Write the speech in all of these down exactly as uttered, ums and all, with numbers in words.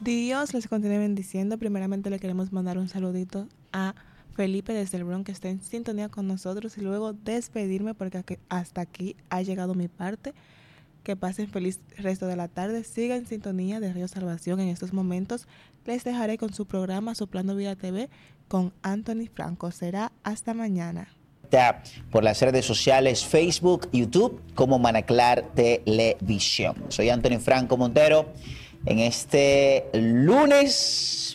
Dios les continúe bendiciendo. Primeramente le queremos mandar un saludito a Felipe desde el Bronx, que está en sintonía con nosotros, y luego despedirme porque hasta aquí ha llegado mi parte. Que pasen feliz resto de la tarde. Siga en sintonía de Río Salvación. En estos momentos les dejaré con su programa Soplando Vida T V con Anthony Franco. Será hasta mañana. Por las redes sociales Facebook, YouTube, como Manaclar Televisión. Soy Anthony Franco Montero. En este lunes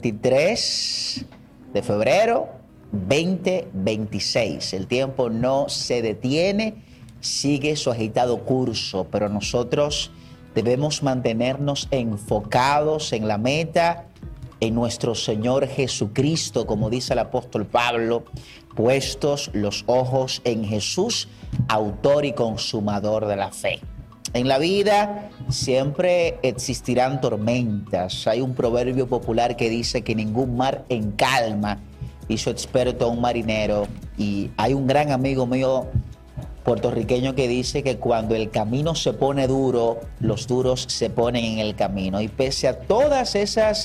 veintitrés de febrero veinte veintiséis. El tiempo no se detiene, sigue su agitado curso, pero nosotros debemos mantenernos enfocados en la meta, en nuestro Señor Jesucristo, como dice el apóstol Pablo, puestos los ojos en Jesús, autor y consumador de la fe. En la vida siempre existirán tormentas. Hay un proverbio popular que dice que ningún mar en calma, hizo experto a un marinero. Y hay un gran amigo mío puertorriqueño que dice que cuando el camino se pone duro, los duros se ponen en el camino. Y pese a todas esas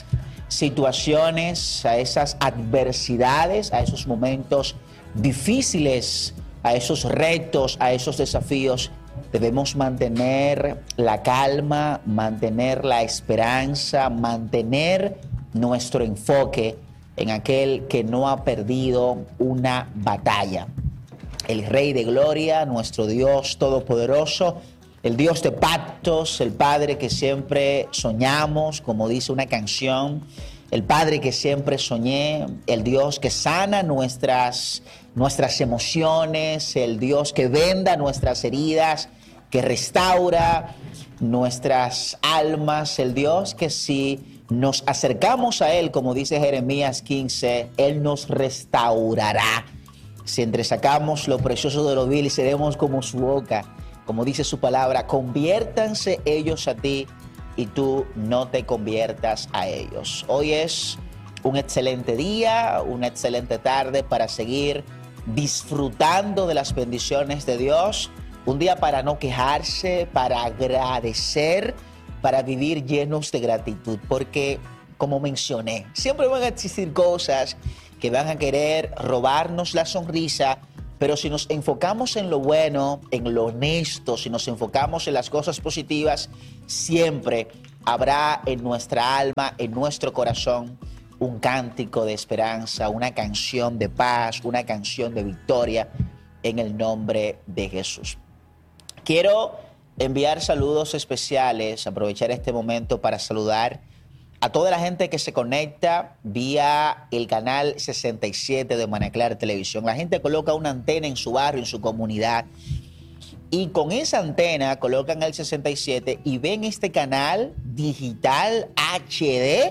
situaciones, a esas adversidades, a esos momentos difíciles, a esos retos, a esos desafíos, debemos mantener la calma, mantener la esperanza, mantener nuestro enfoque en aquel que no ha perdido una batalla. El Rey de Gloria, nuestro Dios Todopoderoso, el Dios de pactos, el Padre que siempre soñamos, como dice una canción, el Padre que siempre soñé, el Dios que sana nuestras, nuestras emociones, el Dios que venda nuestras heridas, que restaura nuestras almas, el Dios que si nos acercamos a Él, como dice Jeremías quince, Él nos restaurará. Si entresacamos lo precioso de lo vil y seremos como su boca, como dice su palabra, conviértanse ellos a ti y tú no te conviertas a ellos. Hoy es un excelente día, una excelente tarde para seguir disfrutando de las bendiciones de Dios. Un día para no quejarse, para agradecer, para vivir llenos de gratitud. Porque, como mencioné, siempre van a existir cosas que van a querer robarnos la sonrisa, pero si nos enfocamos en lo bueno, en lo honesto, si nos enfocamos en las cosas positivas, siempre habrá en nuestra alma, en nuestro corazón, un cántico de esperanza, una canción de paz, una canción de victoria en el nombre de Jesús. Quiero enviar saludos especiales, aprovechar este momento para saludar a toda la gente que se conecta vía el canal sesenta y siete de Manaclar Televisión. La gente coloca una antena en su barrio, en su comunidad, y con esa antena colocan el sesenta y siete y ven este canal digital H D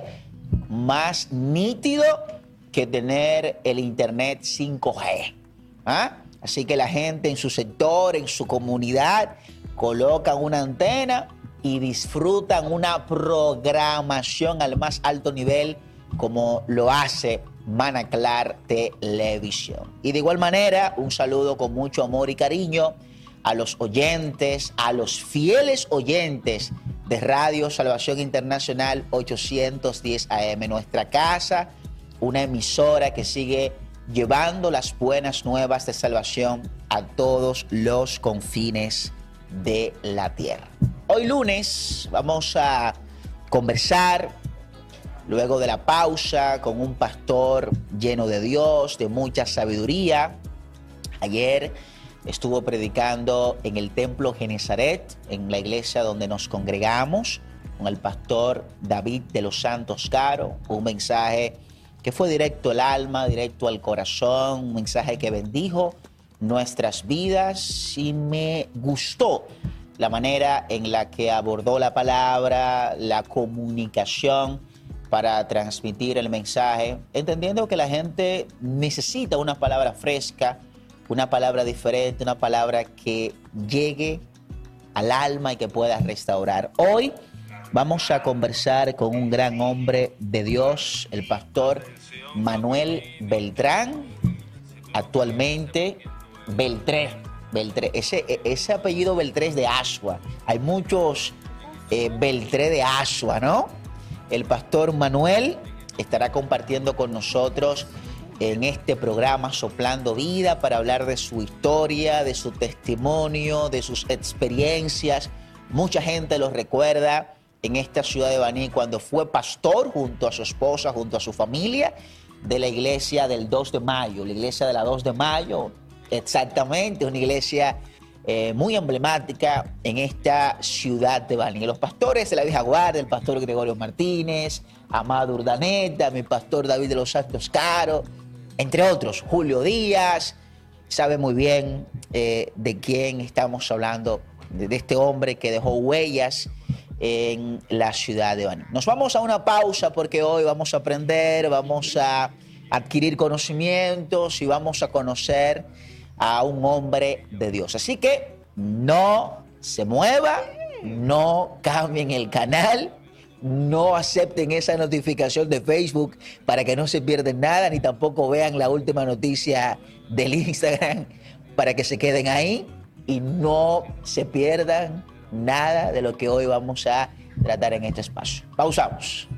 más nítido que tener el internet cinco G. ¿Ah? Así que la gente en su sector, en su comunidad, colocan una antena y disfrutan una programación al más alto nivel como lo hace Manaclar Televisión. Y de igual manera, un saludo con mucho amor y cariño a los oyentes, a los fieles oyentes de Radio Salvación Internacional ochocientos diez A M, nuestra casa, una emisora que sigue llevando las buenas nuevas de salvación a todos los confines de la tierra. Hoy lunes vamos a conversar, luego de la pausa, con un pastor lleno de Dios, de mucha sabiduría. Ayer estuvo predicando en el Templo Genezaret, en la iglesia donde nos congregamos, con el pastor David de los Santos Caro, un mensaje que fue directo al alma, directo al corazón, un mensaje que bendijo nuestras vidas y me gustó la manera en la que abordó la palabra, la comunicación para transmitir el mensaje, entendiendo que la gente necesita una palabra fresca, una palabra diferente, una palabra que llegue al alma y que pueda restaurar. Hoy vamos a conversar con un gran hombre de Dios, el pastor Manuel Beltrán, actualmente Beltré, Beltré, ese, ese apellido Beltré es de Asua. Hay muchos eh, Beltré de Asua, ¿no? El pastor Manuel estará compartiendo con nosotros en este programa Soplando Vida para hablar de su historia, de su testimonio, de sus experiencias. Mucha gente lo recuerda en esta ciudad de Baní cuando fue pastor junto a su esposa, junto a su familia, de la iglesia del dos de mayo, la iglesia de la dos de mayo, exactamente, una iglesia eh, muy emblemática en esta ciudad de Baní. Los pastores de la vieja guardia, el pastor Gregorio Martínez, Amado Urdaneta, mi pastor David de los Santos Caro, entre otros, Julio Díaz, sabe muy bien eh, de quién estamos hablando, de, de este hombre que dejó huellas en la ciudad de Baní. Nos vamos a una pausa porque hoy vamos a aprender, vamos a adquirir conocimientos y vamos a conocer a un hombre de Dios. Así que no se mueva, no cambien el canal, no acepten esa notificación de Facebook para que no se pierdan nada, ni tampoco vean la última noticia del Instagram para que se queden ahí y no se pierdan nada de lo que hoy vamos a tratar en este espacio. Pausamos.